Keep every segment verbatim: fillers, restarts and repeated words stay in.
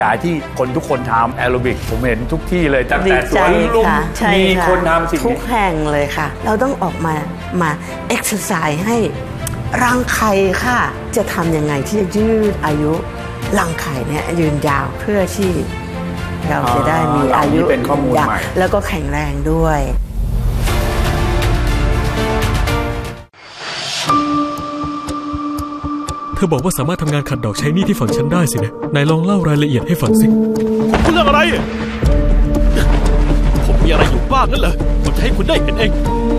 การที่คนทุกคนทำแอโรบิกผมเห็นทุกที่เลยตั้งแต่สวนลุมมีคนทำสิ่งนี้ทุกแห่งเลยค่ะเราต้องออกมามาเอ็กซ์ไซส์ให้รังไข่ค่ะจะทำยังไงที่จะยืดอายุรังไข่เนี่ยยืนยาวเพื่อที่เราจะได้มีอายุเป็นข้อมูลใหม่แล้วก็แข็งแรงด้วยเธอบอกว่าสามารถทำงานขัดดอกใช้หนี้ที่ฝั่งฉันได้สินะนายลองเล่ารายละเอียดให้ฟังสิคุณเรื่องอะไรผมมีอะไรอยู่บ้างนั่นเหรอผมจะให้คุณได้เห็นเอง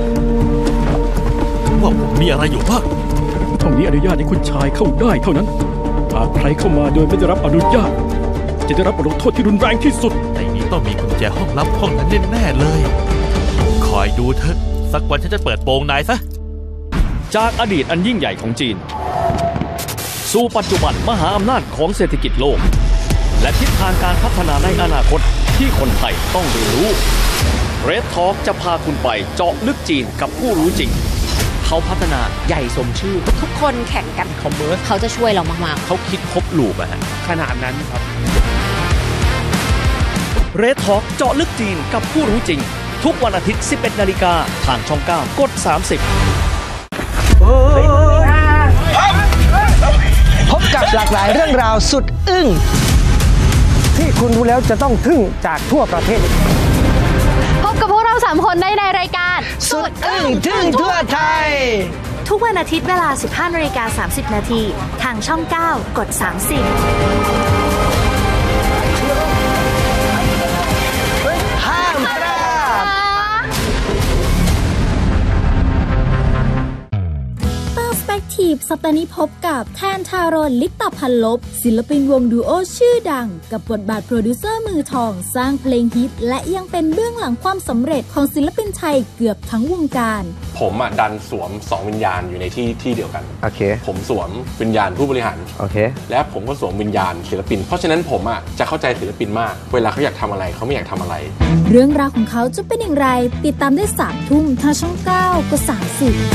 ว่าผมมีอะไรอยู่บ้างห้องนี้อนุญาตให้คุณชายเข้าได้เท่านั้นหากใครเข้ามาโดยไม่ได้รับอนุญาตจะได้รับบทลงโทษที่รุนแรงที่สุดในนี้ต้องมีกุญแจห้องลับห้องนั้นแน่ๆเลยคอยดูเถอะสักวันฉันจะเปิดโปงนายซะจากอดีตอันยิ่งใหญ่ของจีนสู่ปัจจุบันมหาอำนาจของเศรษฐกิจโลกและทิศทางการพัฒนาในอนาคตที่คนไทยต้องเรียนรู้ Red Talk จะพาคุณไปเจาะลึกจีนกับผู้รู้จริงเขาพัฒนาใหญ่สมชื่อทุกคนแข่งกันคอมเมอร์สเขาจะช่วยเรามากๆเขาคิดครบลูปอะฮะขนาดนั้นครับ Red Talk เจาะลึกจีนกับผู้รู้จริงทุกวันอาทิตย์ สิบเอ็ดนาฬิกา ทางช่องเก้ากดสามสิบพบกับหลากหลายเรื่องราวสุดอึ้งที่คุณดูแล้วจะต้องทึ่งจากทั่วประเทศพบกับพวกเราสามคนได้ในรายการสุดอึ้งทึ่งทั่วไทยทุกวันอาทิตย์เวลา สิบห้านาฬิกาสามสิบนาทีทางช่องเก้ากดสามสิบห้ามพลาดทีบสัปดาห์นี้พบกับแทนทารอนลิปตพันลบศิลปินวงดูโอชื่อดังกับบทบาทโปรดิวเซอร์มือทองสร้างเพลงฮิตและยังเป็นเบื้องหลังความสำเร็จของศิลปินไทยเกือบทั้งวงการผมอ่ะดันสวมสองวิญญาณอยู่ในที่ที่เดียวกันโอเคผมสวมวิญญาณผู้บริหารโอเคและผมก็สวมวิญญาณศิลปินเพราะฉะนั้นผมอ่ะจะเข้าใจศิลปินมากเวลาเขาอยากทำอะไรเขาไม่อยากทำอะไรเรื่องราวของเขาจะเป็นอย่างไรติดตามได้สามทุ่มทางช่องเก้ากดสามสิบ